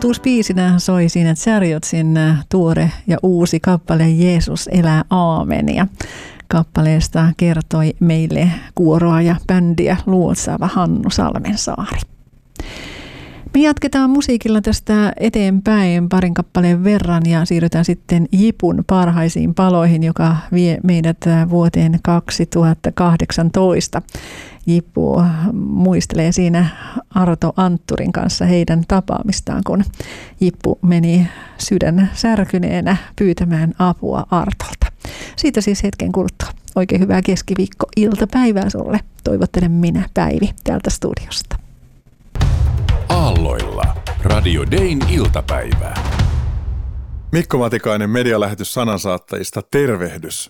Uutuusbiisinä soi siinä Chariotsin tuore ja uusi kappale Jeesus elää aamenia. Kappaleesta kertoi meille kuoroa ja bändiä luotsaava Hannu Salmensaari. Me jatketaan musiikilla tästä eteenpäin parin kappaleen verran ja siirrytään sitten Jipun parhaisiin paloihin, joka vie meidät vuoteen 2018. Jippu muistelee siinä Arto Antturin kanssa heidän tapaamistaan, kun Jippu meni sydän särkyneenä pyytämään apua Artolta. Siitä siis hetken kuluttua. Oikein hyvää keskiviikko-iltapäivää sulle. Toivottelen minä, Päivi, täältä studiosta. Aalloilla. Radio Dayn iltapäivää. Mikko Matikainen, medialähetys sanansaattajista, tervehdys.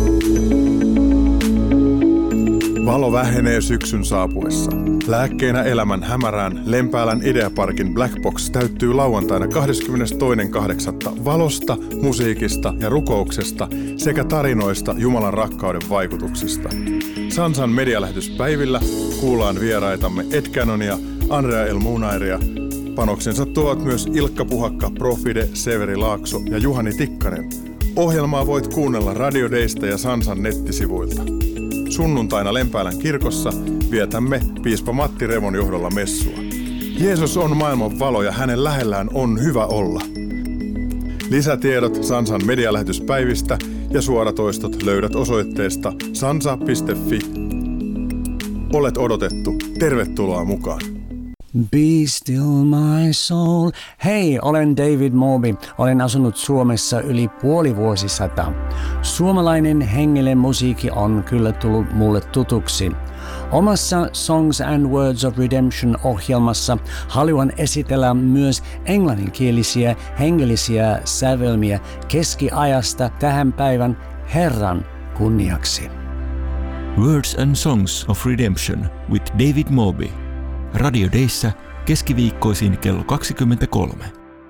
Valo vähenee syksyn saapuessa. Lääkkeenä elämän hämärään Lempäälän Ideaparkin Black Box täyttyy lauantaina 22.8. valosta, musiikista ja rukouksesta sekä tarinoista Jumalan rakkauden vaikutuksista. Sansan medialähetyspäivillä kuullaan vieraitamme Ed Cannonia, Andrea El Munairia. Panoksensa tuovat myös Ilkka Puhakka, Profide, Severi Laakso ja Juhani Tikkanen. Ohjelmaa voit kuunnella Radio Daysta ja Sansan nettisivuilta. Sunnuntaina Lempäälän kirkossa vietämme piispa Matti Revon johdolla messua. Jeesus on maailman valo ja hänen lähellään on hyvä olla. Lisätiedot Sansan medialähetyspäivistä ja suoratoistot löydät osoitteesta sansa.fi. Olet odotettu. Tervetuloa mukaan. Be still my soul. Hei, olen David Moby. Olen asunut Suomessa yli puoli vuosisataa. Suomalainen hengellinen musiikki on kyllä tullut mulle tutuksi. Omassa Songs and Words of Redemption -ohjelmassa haluan esitellä myös englanninkielisiä hengellisiä sävelmiä keskiajasta tähän päivän Herran kunniaksi. Words and Songs of Redemption with David Moby. Radio Dayssä keskiviikkoisin kello 23.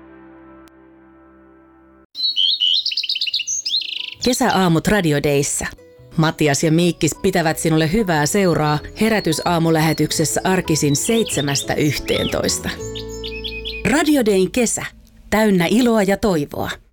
Kesäaamut Radio Dayssä. Matias ja Miikkis pitävät sinulle hyvää seuraa herätysaamulähetyksessä arkisin 7–11. Radio Dayn kesä. Täynnä iloa ja toivoa.